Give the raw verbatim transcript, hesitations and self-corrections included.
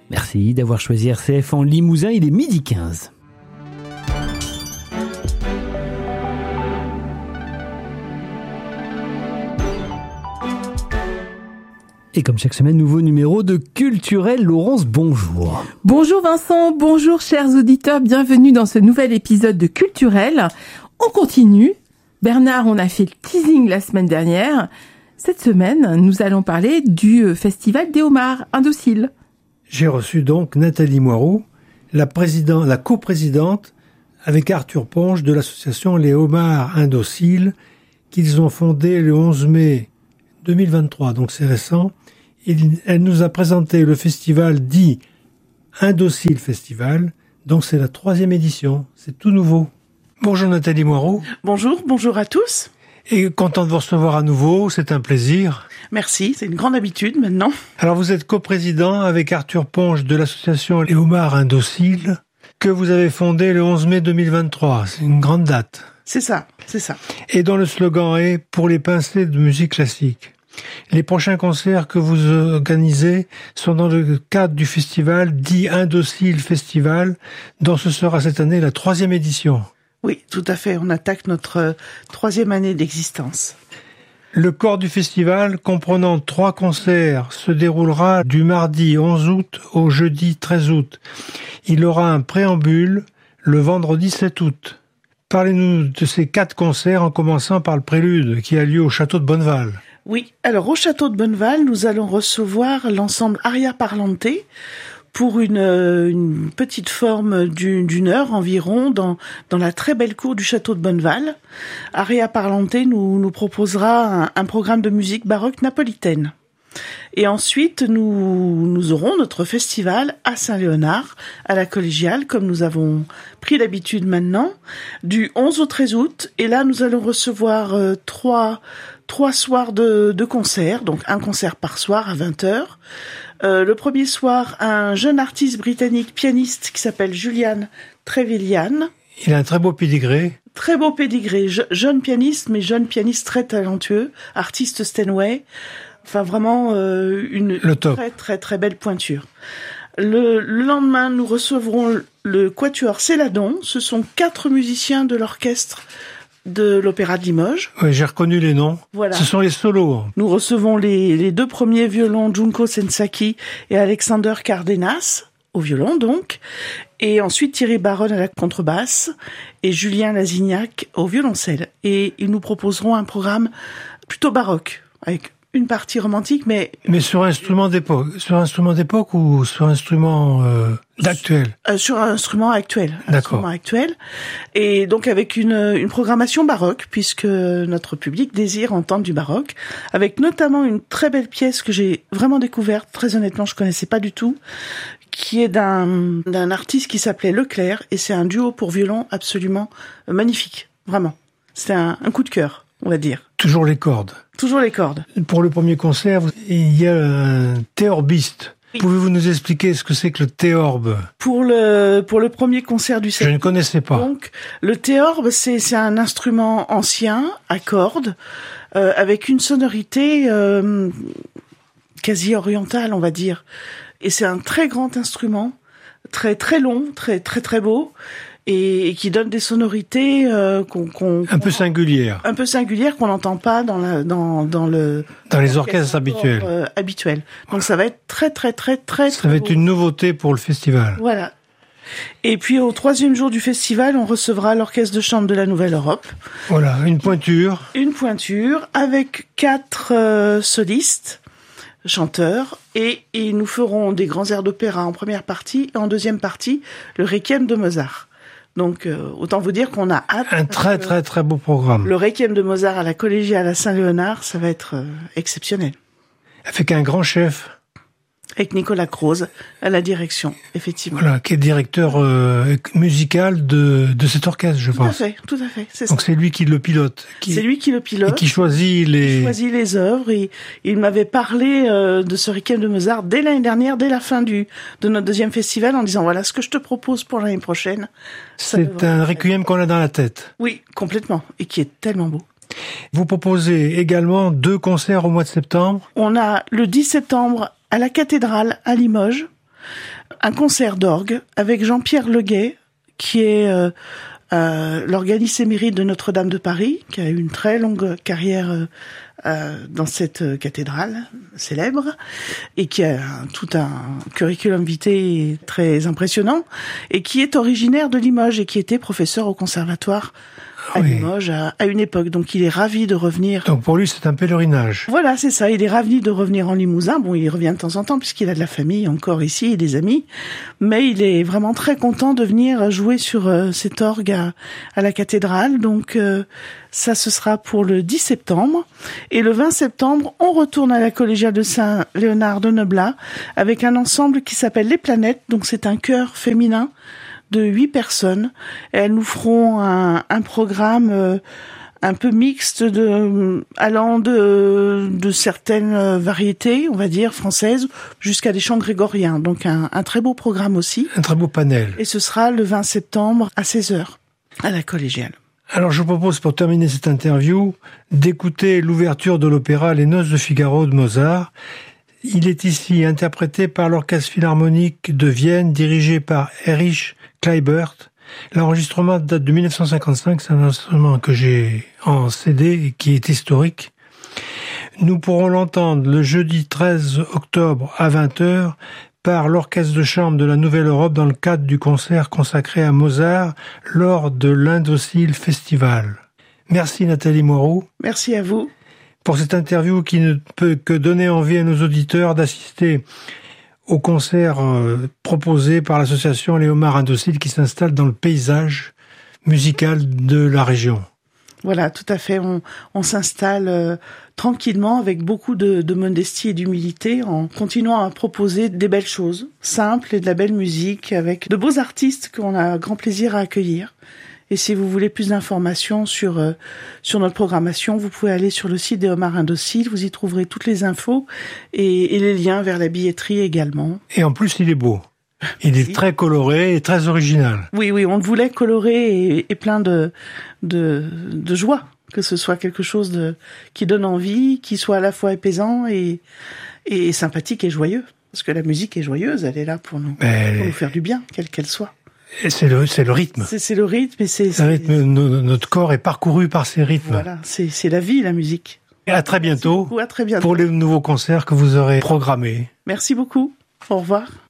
Merci d'avoir choisi R C F en Limousin, il est midi quinze. Et comme chaque semaine, nouveau numéro de Culturel. Laurence, bonjour. Bonjour Vincent, bonjour chers auditeurs, bienvenue dans ce nouvel épisode de Culturel. On continue. Bernard, on a fait le teasing la semaine dernière. Cette semaine, nous allons parler du festival des homards indociles. J'ai reçu donc Nathalie Moiroux, la, président, la coprésidente avec Arthur Ponge de l'association Les Homards Indociles qu'ils ont fondée le onze mai deux mille vingt-trois, donc c'est récent. Il, elle nous a présenté le festival dit Indocile Festival, donc c'est la troisième édition, c'est tout nouveau. Bonjour Nathalie Moiroux. Bonjour, bonjour à tous. Et content de vous recevoir à nouveau, c'est un plaisir. Merci, c'est une grande habitude maintenant. Alors vous êtes coprésident avec Arthur Ponge de l'association Les Homards Indociles que vous avez fondée le onze mai deux mille vingt-trois, c'est une grande date. C'est ça, c'est ça. Et dont le slogan est « Pour les pincées de musique classique ». Les prochains concerts que vous organisez sont dans le cadre du festival dit Indocile Festival, dont ce sera cette année la troisième édition. Oui, tout à fait. On attaque notre troisième année d'existence. Le corps du festival, comprenant trois concerts, se déroulera du mardi onze août au jeudi treize août. Il aura un préambule le vendredi sept août. Parlez-nous de ces quatre concerts en commençant par le prélude qui a lieu au château de Bonneval. Oui, alors au château de Bonneval, nous allons recevoir l'ensemble Aria Parlante pour une, une petite forme d'une, d'une heure environ dans, dans la très belle cour du château de Bonneval. Aria Parlante nous, nous proposera un, un programme de musique baroque napolitaine. Et ensuite, nous, nous aurons notre festival à Saint-Léonard, à la Collégiale, comme nous avons pris l'habitude maintenant, du onze au treize août. Et là, nous allons recevoir euh, trois, trois soirs de, de concerts, donc un concert par soir à vingt heures. Euh, le premier soir, un jeune artiste britannique pianiste qui s'appelle Julian Trevelyan. Il a un très beau pédigré. Très beau pédigré, Je, jeune pianiste, mais jeune pianiste très talentueux, artiste Steinway. Enfin, vraiment euh, une très très très belle pointure. Le, le lendemain, nous recevrons le Quatuor Céladon. Ce sont quatre musiciens de l'orchestre de l'Opéra de Limoges. Oui, j'ai reconnu les noms. Voilà. Ce sont les solos. Nous recevons les, les deux premiers violons, Junko Sensaki et Alexander Cardenas, au violon donc. Et ensuite Thierry Baron à la contrebasse et Julien Lazignac au violoncelle. Et ils nous proposeront un programme plutôt baroque, avec une partie romantique, mais... Mais sur instrument d'époque, sur instrument d'époque ou sur instrument euh, d'actuel euh, Sur un instrument actuel. D'accord. Instrument actuel. Et donc avec une, une programmation baroque, puisque notre public désire entendre du baroque, avec notamment une très belle pièce que j'ai vraiment découverte, très honnêtement, je connaissais pas du tout, qui est d'un, d'un artiste qui s'appelait Leclerc, et c'est un duo pour violon absolument magnifique, vraiment. C'est un, un coup de cœur, on va dire. Toujours les cordes. Toujours les cordes. Pour le premier concert, il y a un théorbiste. Oui. Pouvez-vous nous expliquer ce que c'est que le théorbe ? Pour le pour le premier concert du septembre. Je ne connaissais pas. Donc le théorbe, c'est c'est un instrument ancien à cordes euh, avec une sonorité euh, quasi orientale, on va dire. Et c'est un très grand instrument, très très long, très très très beau. Et, et qui donne des sonorités euh, qu'on, qu'on un peu singulières, un peu singulières qu'on n'entend pas dans la dans dans le dans les orchestres habituels. Euh, habituels. Donc ça va être très très très très. Ça très va beau. être une nouveauté pour le festival. Voilà. Et puis au troisième jour du festival, on recevra l'orchestre de chambre de la Nouvelle-Europe. Voilà, une pointure. Une pointure avec quatre euh, solistes, chanteurs, et, et nous ferons des grands airs d'opéra en première partie et en deuxième partie le Requiem de Mozart. Donc, euh, autant vous dire qu'on a hâte. Un très, très, très beau programme. Le Requiem de Mozart à la Collégiale à Saint-Léonard, ça va être euh, exceptionnel. Avec un grand chef. Avec Nicolas Croze à la direction, effectivement. Voilà, qui est directeur euh, musical de, de cet orchestre, je tout pense. Tout à fait, tout à fait. C'est Donc ça. c'est lui qui le pilote. Qui, c'est lui qui le pilote. Et qui choisit les... Qui choisit les œuvres. Et il m'avait parlé euh, de ce Requiem de Mozart dès l'année dernière, dès la fin du de notre deuxième festival, en disant voilà ce que je te propose pour l'année prochaine. C'est un requiem qu'on a dans la tête. Oui, complètement. Et qui est tellement beau. Vous proposez également deux concerts au mois de septembre. On a le dix septembre à la cathédrale à Limoges, un concert d'orgue avec Jean-Pierre Leguet, qui est euh, euh, l'organiste émérite de Notre-Dame de Paris, qui a eu une très longue carrière euh, euh, dans cette cathédrale célèbre, et qui a un, tout un curriculum vitae très impressionnant, et qui est originaire de Limoges et qui était professeur au conservatoire à oui. Limoges à, à une époque. Donc il est ravi de revenir. Donc pour lui c'est un pèlerinage. Voilà, c'est ça. Il est ravi de revenir en Limousin. Bon, il revient de temps en temps puisqu'il a de la famille encore ici et des amis. Mais il est vraiment très content de venir jouer sur euh, cet orgue à, à la cathédrale. Donc euh, ça, ce sera pour le dix septembre. Et le vingt septembre, on retourne à la collégiale de Saint-Léonard de Noblat avec un ensemble qui s'appelle Les Planètes. Donc c'est un chœur féminin de huit personnes. Elles nous feront un, un programme euh, un peu mixte de, allant de, de certaines variétés, on va dire, françaises, jusqu'à des chants grégoriens. Donc un, un très beau programme aussi. Un très beau panel. Et ce sera le vingt septembre à seize heures à la collégiale. Alors je vous propose pour terminer cette interview d'écouter l'ouverture de l'opéra Les Noces de Figaro de Mozart. Il est ici interprété par l'Orchestre Philharmonique de Vienne, dirigé par Erich Kleibert. L'enregistrement date de dix-neuf cent cinquante-cinq, c'est un enregistrement que j'ai en C D et qui est historique. Nous pourrons l'entendre le jeudi treize octobre à vingt heures par l'Orchestre de chambre de la Nouvelle-Europe dans le cadre du concert consacré à Mozart lors de l'Indocile Festival. Merci Nathalie Moiroux. Merci à vous. Pour cette interview qui ne peut que donner envie à nos auditeurs d'assister au concert euh, proposé par l'association Léomard Indocile qui s'installe dans le paysage musical de la région. Voilà, tout à fait. On, on s'installe euh, tranquillement avec beaucoup de, de modestie et d'humilité en continuant à proposer des belles choses, simples et de la belle musique avec de beaux artistes qu'on a grand plaisir à accueillir. Et si vous voulez plus d'informations sur euh, sur notre programmation, vous pouvez aller sur le site des Homards Indociles, vous y trouverez toutes les infos et, et les liens vers la billetterie également. Et en plus, il est beau. Il est très coloré et très original. Oui, oui, on le voulait coloré et, et plein de, de de joie, que ce soit quelque chose de qui donne envie, qui soit à la fois apaisant et et sympathique et joyeux. Parce que la musique est joyeuse, elle est là pour nous, pour nous faire du bien, quelle qu'elle soit. Et c'est le, c'est le rythme. C'est, c'est le rythme et c'est... c'est le rythme, no, notre corps est parcouru par ces rythmes. Voilà, c'est, c'est la vie, la musique. Et à très bientôt. Merci beaucoup, à très bientôt. Pour les nouveaux concerts que vous aurez programmés. Merci beaucoup. Au revoir.